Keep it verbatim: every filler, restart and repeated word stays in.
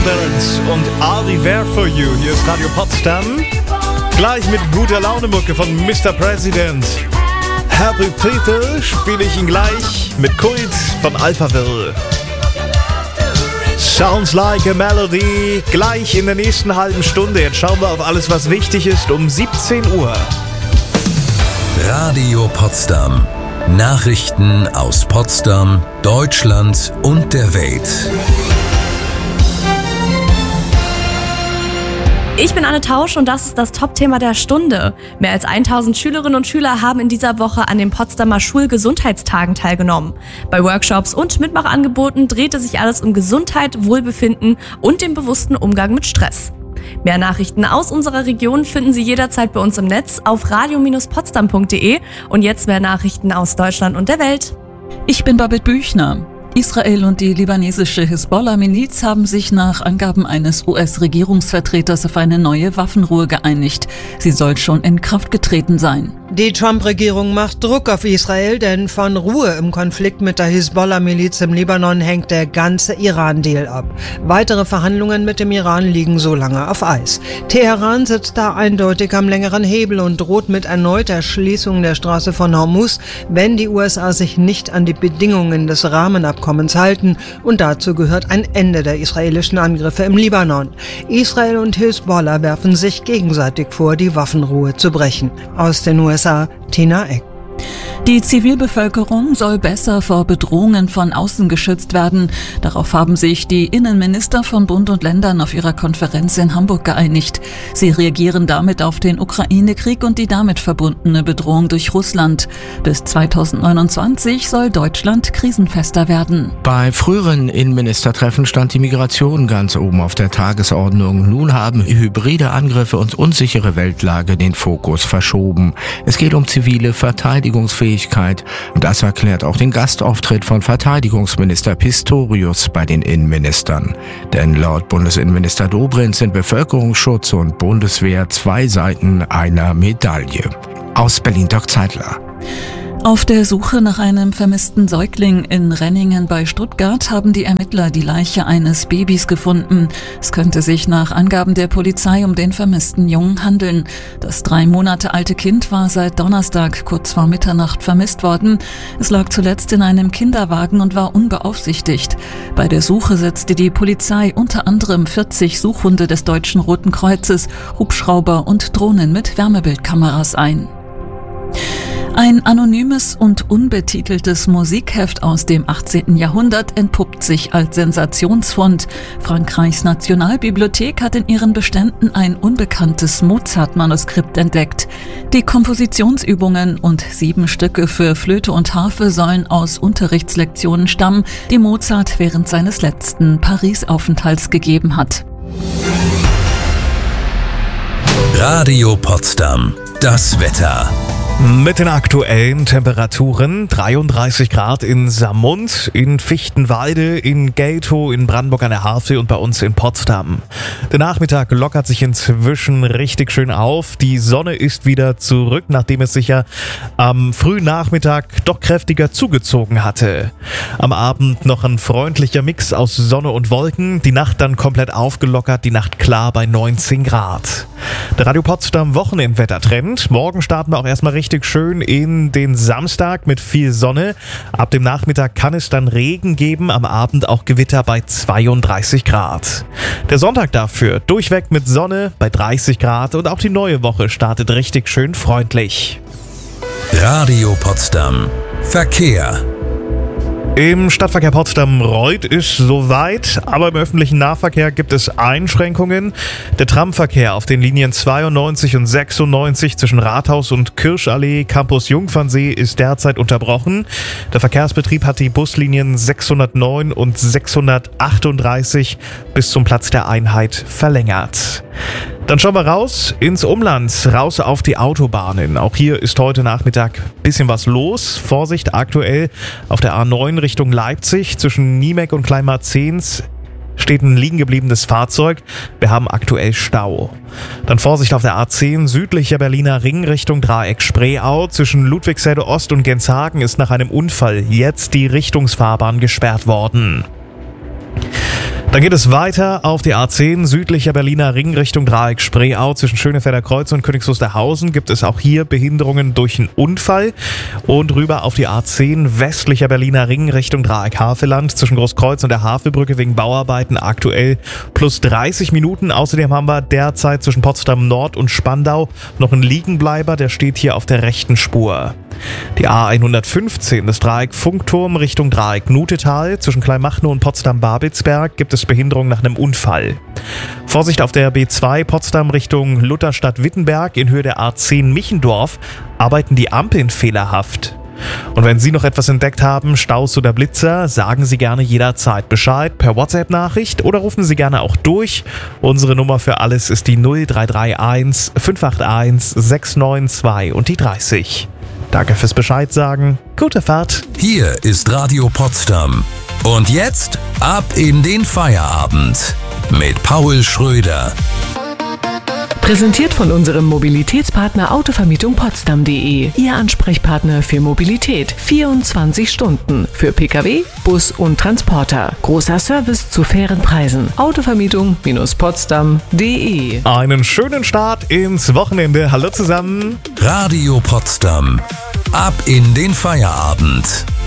Roosevelt und I'll Be There For You. Hier ist Radio Potsdam. Gleich mit guter Laune-Mucke von Mister President. Happy People spiele ich ihn gleich mit Kult von Alphaville. Sounds Like a Melody. Gleich in der nächsten halben Stunde. Jetzt schauen wir auf alles, was wichtig ist, um siebzehn Uhr. Radio Potsdam. Nachrichten aus Potsdam, Deutschland und der Welt. Ich bin Anne Tausch und das ist das Top-Thema der Stunde. Mehr als tausend Schülerinnen und Schüler haben in dieser Woche an den Potsdamer Schulgesundheitstagen teilgenommen. Bei Workshops und Mitmachangeboten drehte sich alles um Gesundheit, Wohlbefinden und den bewussten Umgang mit Stress. Mehr Nachrichten aus unserer Region finden Sie jederzeit bei uns im Netz auf radio Bindestrich potsdam punkt de und jetzt mehr Nachrichten aus Deutschland und der Welt. Ich bin Babette Büchner. Israel und die libanesische Hisbollah-Miliz haben sich nach Angaben eines U S-Regierungsvertreters auf eine neue Waffenruhe geeinigt. Sie soll schon in Kraft getreten sein. Die Trump-Regierung macht Druck auf Israel, denn von Ruhe im Konflikt mit der Hisbollah-Miliz im Libanon hängt der ganze Iran-Deal ab. Weitere Verhandlungen mit dem Iran liegen so lange auf Eis. Teheran sitzt da eindeutig am längeren Hebel und droht mit erneuter Schließung der Straße von Hormuz, wenn die U S A sich nicht an die Bedingungen des Rahmenabkommens halten. Und dazu gehört ein Ende der israelischen Angriffe im Libanon. Israel und Hisbollah werfen sich gegenseitig vor, die Waffenruhe zu brechen. Aus den U S A, Tina Eck. Die Zivilbevölkerung soll besser vor Bedrohungen von außen geschützt werden. Darauf haben sich die Innenminister von Bund und Ländern auf ihrer Konferenz in Hamburg geeinigt. Sie reagieren damit auf den Ukraine-Krieg und die damit verbundene Bedrohung durch Russland. Bis zweitausendneunundzwanzig soll Deutschland krisenfester werden. Bei früheren Innenministertreffen stand die Migration ganz oben auf der Tagesordnung. Nun haben hybride Angriffe und unsichere Weltlage den Fokus verschoben. Es geht um zivile Verteidigungsfähigkeit. Und das erklärt auch den Gastauftritt von Verteidigungsminister Pistorius bei den Innenministern. Denn laut Bundesinnenminister Dobrindt sind Bevölkerungsschutz und Bundeswehr zwei Seiten einer Medaille. Aus Berlin Dirk Zeitler. Auf der Suche nach einem vermissten Säugling in Renningen bei Stuttgart haben die Ermittler die Leiche eines Babys gefunden. Es könnte sich nach Angaben der Polizei um den vermissten Jungen handeln. Das drei Monate alte Kind war seit Donnerstag kurz vor Mitternacht vermisst worden. Es lag zuletzt in einem Kinderwagen und war unbeaufsichtigt. Bei der Suche setzte die Polizei unter anderem vierzig Suchhunde des Deutschen Roten Kreuzes, Hubschrauber und Drohnen mit Wärmebildkameras ein. Ein anonymes und unbetiteltes Musikheft aus dem achtzehnten Jahrhundert entpuppt sich als Sensationsfund. Frankreichs Nationalbibliothek hat in ihren Beständen ein unbekanntes Mozart-Manuskript entdeckt. Die Kompositionsübungen und sieben Stücke für Flöte und Harfe sollen aus Unterrichtslektionen stammen, die Mozart während seines letzten Paris-Aufenthalts gegeben hat. Radio Potsdam. Das Wetter. Mit den aktuellen Temperaturen dreiunddreißig Grad in Saarmund, in Fichtenwalde, in Geltow, in Brandenburg an der Havel und bei uns in Potsdam. Der Nachmittag lockert sich inzwischen richtig schön auf. Die Sonne ist wieder zurück, nachdem es sich ja am frühen Nachmittag doch kräftiger zugezogen hatte. Am Abend noch ein freundlicher Mix aus Sonne und Wolken. Die Nacht dann komplett aufgelockert, die Nacht klar bei neunzehn Grad. Der Radio Potsdam Wochenendwettertrend. Morgen starten wir auch erstmal richtig schön in den Samstag mit viel Sonne. Ab dem Nachmittag kann es dann Regen geben, am Abend auch Gewitter bei zweiunddreißig Grad. Der Sonntag dafür durchweg mit Sonne bei dreißig Grad und auch die neue Woche startet richtig schön freundlich. Radio Potsdam. Verkehr. Im Stadtverkehr Potsdam-Reuth ist soweit, aber im öffentlichen Nahverkehr gibt es Einschränkungen. Der Tramverkehr auf den Linien zweiundneunzig und sechsundneunzig zwischen Rathaus und Kirschallee, Campus Jungfernsee ist derzeit unterbrochen. Der Verkehrsbetrieb hat die Buslinien sechshundertneun und sechshundertachtunddreißig bis zum Platz der Einheit verlängert. Dann schauen wir raus ins Umland, raus auf die Autobahnen. Auch hier ist heute Nachmittag ein bisschen was los. Vorsicht aktuell auf der A neun Richtung Leipzig zwischen Niemek und Kleinmarzens steht ein liegen gebliebenes Fahrzeug. Wir haben aktuell Stau. Dann Vorsicht auf der A zehn südlicher Berliner Ring Richtung Dreieck-Spreeau. Zwischen Ludwigsfelde Ost und Genshagen ist nach einem Unfall jetzt die Richtungsfahrbahn gesperrt worden. Dann geht es weiter auf die A zehn, südlicher Berliner Ring Richtung Dreieck Spreeau. Zwischen Schönefelder Kreuz und Königs Wusterhausen gibt es auch hier Behinderungen durch einen Unfall. Und rüber auf die A zehn, westlicher Berliner Ring Richtung Dreieck Havelland. Zwischen Großkreuz und der Havelbrücke wegen Bauarbeiten aktuell plus dreißig Minuten. Außerdem haben wir derzeit zwischen Potsdam Nord und Spandau noch einen Liegenbleiber, der steht hier auf der rechten Spur. Die A hundertfünfzehn, das Dreieck Funkturm Richtung Dreieck Nutetal. Zwischen Kleinmachnow und Potsdam-Babelsberg gibt es Behinderung nach einem Unfall. Vorsicht auf der B zwei Potsdam Richtung Lutherstadt-Wittenberg. In Höhe der A zehn Michendorf arbeiten die Ampeln fehlerhaft. Und wenn Sie noch etwas entdeckt haben, Staus oder Blitzer, sagen Sie gerne jederzeit Bescheid per WhatsApp-Nachricht oder rufen Sie gerne auch durch. Unsere Nummer für alles ist die null drei drei eins fünf acht eins sechs neun zwei und die dreißig. Danke fürs Bescheid sagen. Gute Fahrt. Hier ist Radio Potsdam. Und jetzt ab in den Feierabend mit Paul Schröder. Präsentiert von unserem Mobilitätspartner Autovermietung Potsdam punkt de. Ihr Ansprechpartner für Mobilität. vierundzwanzig Stunden. Für Pkw, Bus und Transporter. Großer Service zu fairen Preisen. Autovermietung Potsdam punkt de. Einen schönen Start ins Wochenende. Hallo zusammen. Radio Potsdam. Ab in den Feierabend.